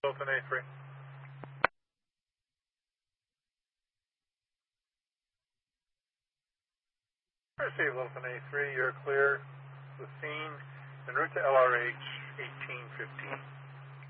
Wilson A3. Receive Wilson A3, you're clear. The scene en route to LRH 1815.